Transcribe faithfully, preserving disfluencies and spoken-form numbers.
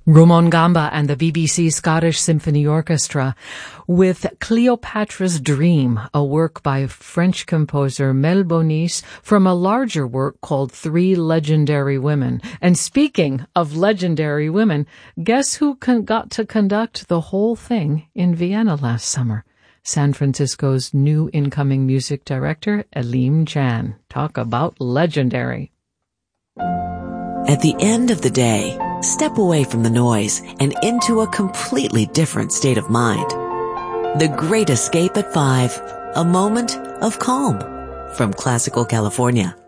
Ramon Gamba and the B B C Scottish Symphony Orchestra with Cleopatra's Dream, a work by French composer Mel Bonis from a larger work called Three Legendary Women. And speaking of legendary women, guess who con- got to conduct the whole thing in Vienna last summer? San Francisco's new incoming music director, Aleem Chan. Talk about legendary. At the end of the day, step away from the noise and into a completely different state of mind. The Great Escape at five, a moment of calm from Classical California.